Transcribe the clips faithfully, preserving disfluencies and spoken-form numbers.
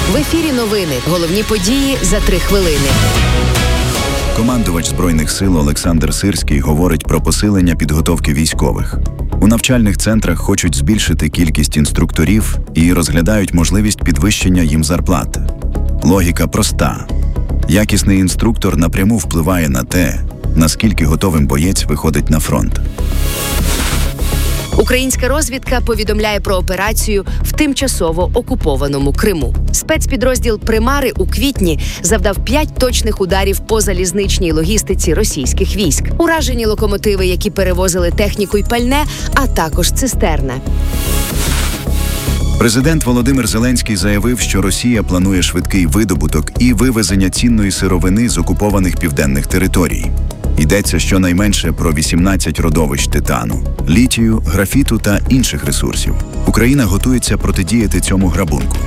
В ефірі новини. Головні події за три хвилини. Командувач Збройних сил Олександр Сирський говорить про посилення підготовки військових. У навчальних центрах хочуть збільшити кількість інструкторів і розглядають можливість підвищення їм зарплат. Логіка проста. Якісний інструктор напряму впливає на те, наскільки готовим боєць виходить на фронт. Українська розвідка повідомляє про операцію в тимчасово окупованому Криму. Спецпідрозділ «Примари» у квітні завдав п'ять точних ударів по залізничній логістиці російських військ. Уражені локомотиви, які перевозили техніку й пальне, а також цистерна. Президент Володимир Зеленський заявив, що Росія планує швидкий видобуток і вивезення цінної сировини з окупованих південних територій. Йдеться щонайменше про вісімнадцять родовищ титану, літію, графіту та інших ресурсів. Україна готується протидіяти цьому грабунку.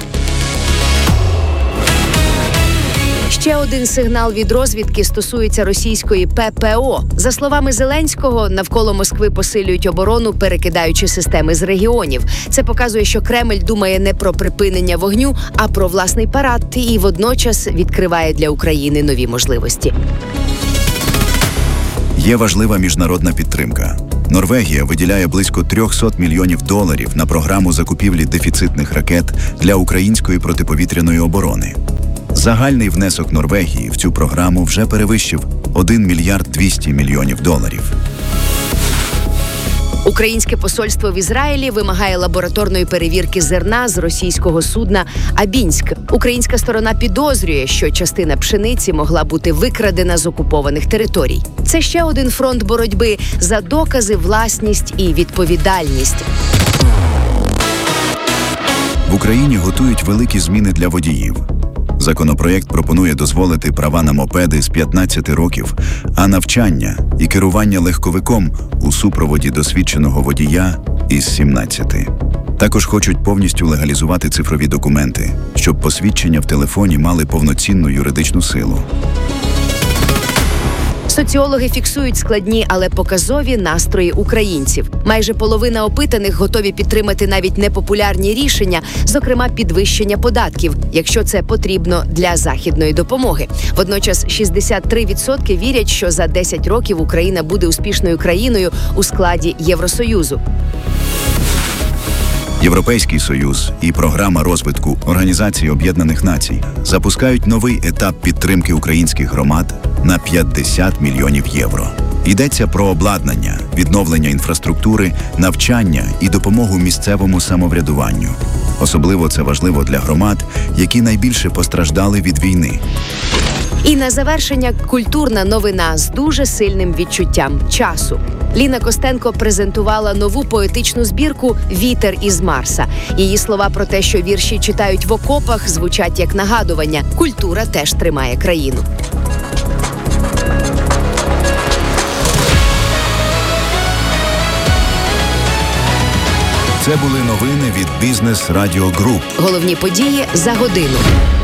Ще один сигнал від розвідки стосується російської Пе Пе О. За словами Зеленського, навколо Москви посилюють оборону, перекидаючи системи з регіонів. Це показує, що Кремль думає не про припинення вогню, а про власний парад і водночас відкриває для України нові можливості. Є важлива міжнародна підтримка. Норвегія виділяє близько триста мільйонів доларів на програму закупівлі дефіцитних ракет для української протиповітряної оборони. Загальний внесок Норвегії в цю програму вже перевищив один мільярд двісті мільйонів доларів. Українське посольство в Ізраїлі вимагає лабораторної перевірки зерна з російського судна «Абінськ». Українська сторона підозрює, що частина пшениці могла бути викрадена з окупованих територій. Це ще один фронт боротьби за докази, власність і відповідальність. В Україні готують великі зміни для водіїв. Законопроєкт пропонує дозволити права на мопеди з п'ятнадцяти років, а навчання і керування легковиком у супроводі досвідченого водія із сімнадцяти. Також хочуть повністю легалізувати цифрові документи, щоб посвідчення в телефоні мали повноцінну юридичну силу. Соціологи фіксують складні, але показові настрої українців. Майже половина опитаних готові підтримати навіть непопулярні рішення, зокрема підвищення податків, якщо це потрібно для західної допомоги. Водночас шістдесят три відсотки вірять, що за десять років Україна буде успішною країною у складі Євросоюзу. Європейський Союз і програма розвитку Організації Об'єднаних Націй запускають новий етап підтримки українських громад на п'ятдесят мільйонів євро. Йдеться про обладнання, відновлення інфраструктури, навчання і допомогу місцевому самоврядуванню. Особливо це важливо для громад, які найбільше постраждали від війни. І на завершення культурна новина з дуже сильним відчуттям часу. Ліна Костенко презентувала нову поетичну збірку «Вітер із Марса». Її слова про те, що вірші читають в окопах, звучать як нагадування. Культура теж тримає країну. Це були новини від Бізнес Радіо Груп. Головні події за годину.